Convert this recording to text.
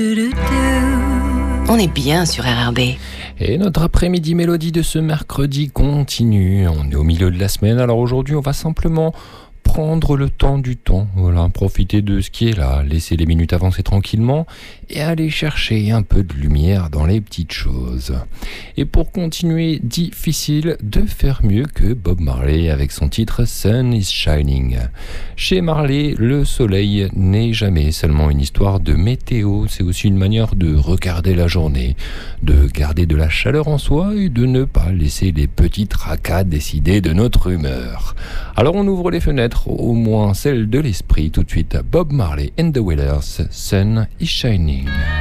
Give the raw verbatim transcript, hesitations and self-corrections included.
On est bien sur R R B. Et notre après-midi mélodie de ce mercredi continue. On est au milieu de la semaine, alors aujourd'hui on va simplement prendre le temps du temps, voilà, profiter de ce qui est là, laisser les minutes avancer tranquillement et aller chercher un peu de lumière dans les petites choses. Et pour continuer, difficile de faire mieux que Bob Marley avec son titre Sun is Shining. Chez Marley, le soleil n'est jamais seulement une histoire de météo, c'est aussi une manière de regarder la journée, de garder de la chaleur en soi et de ne pas laisser les petits tracas décider de notre humeur. Alors on ouvre les fenêtres, au moins celle de l'esprit, tout de suite Bob Marley and the Wailers, Sun is Shining.